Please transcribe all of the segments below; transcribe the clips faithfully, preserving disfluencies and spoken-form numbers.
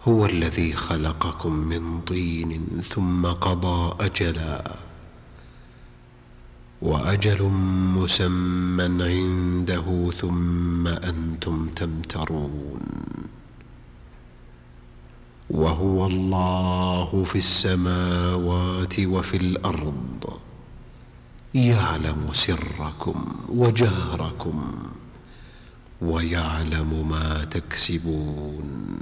هو الذي خلقكم من طين ثم قضى أجلا وأجل مسمى عنده ثم أنتم تمترون. وهو الله في السماوات وفي الأرض يعلم سركم وجهركم ويعلم ما تكسبون.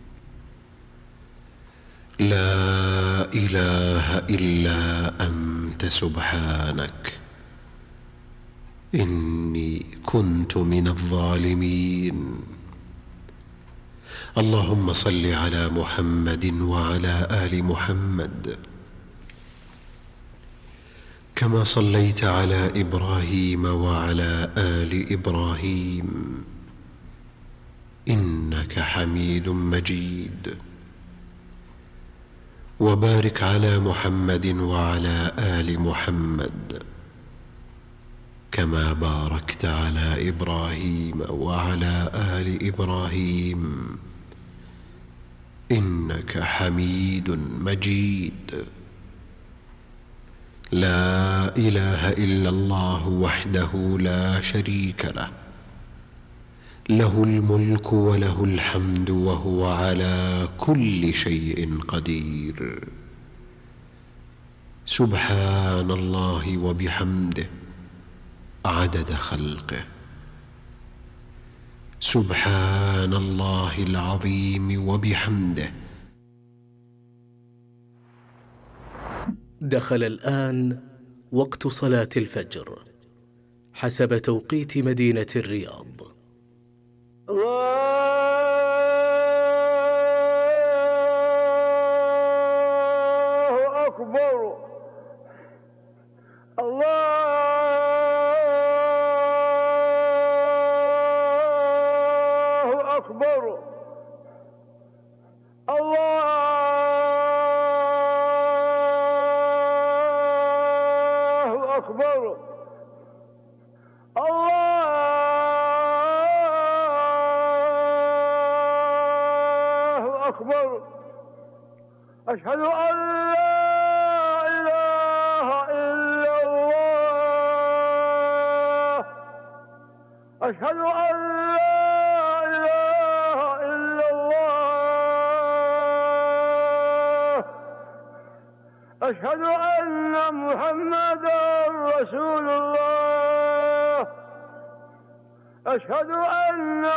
لا إله إلا أنت سبحانك إني كنت من الظالمين. اللهم صل على محمد وعلى آل محمد كما صليت على إبراهيم وعلى آل إبراهيم إنك حميد مجيد. وبارك على محمد وعلى آل محمد كما باركت على إبراهيم وعلى آل إبراهيم إنك حميد مجيد. لا إله إلا الله وحده لا شريك له، له الملك وله الحمد وهو على كل شيء قدير. سبحان الله وبحمده عدد خلقه، سبحان الله العظيم وبحمده. دخل الآن وقت صلاة الفجر حسب توقيت مدينة الرياض. الله أكبر. الله أكبر. الله أكبر. الله أكبر. أشهد أن لا إله إلا الله. أشهد أن لا إله إلا الله. أشهد أن محمدا رسول الله. أشهد أن